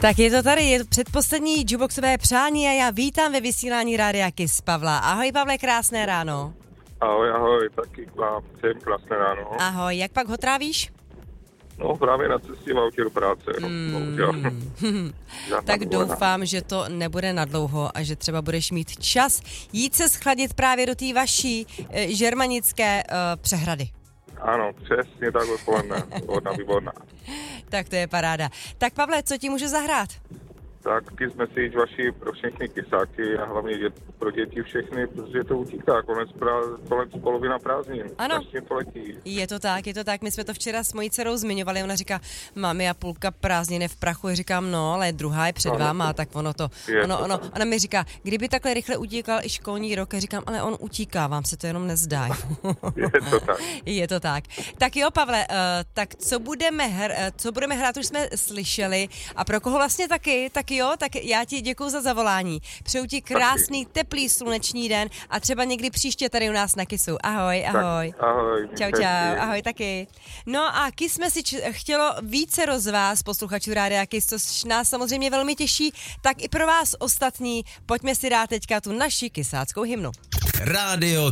Tak je to tady, je to předposlední jukeboxové přání a já vítám ve vysílání Rádia Kiss Pavla. Ahoj Pavle, krásné ráno. Ahoj, taky všem krásné ráno. Ahoj, jak pak ho trávíš? No právě na cestě v autě do práce. Tak doufám, že to nebude nadlouho a že třeba budeš mít čas jít se schladit právě do té vaší žermanické přehrady. Ano, přesně tak odpoledne. Výborná. Tak to je paráda. Tak Pavle, co ti můžu zahrát? Tak jsme si jít vaši pro všechny kysáky a hlavně pro děti všechny, protože to utíká, konec polovina prázdnin. Ano, to letí. je to tak, my jsme to včera s mojí dcerou zmiňovali, ona říká, mami a půlka prázdnin je v prachu, já říkám, no, ale druhá je před váma, tak ono. Ona mi říká, kdyby takhle rychle utíkal i školní rok, já říkám, ale on utíká, vám se to jenom nezdá. Je to tak. Tak jo, Pavle, tak co budeme hrát, už jsme slyšeli a pro koho vlastně taky, tak já ti děkuju za zavolání. Přeju ti krásný, teplý, sluneční den a třeba někdy příště tady u nás na Kissu. Ahoj. Ahoj. Čau, ahoj taky. No a Kiss jsme si chtělo více z vás, posluchačů Rádia Kiss, což nás samozřejmě velmi těší, tak i pro vás ostatní, pojďme si dát teďka tu naši kissáckou hymnu. Rádio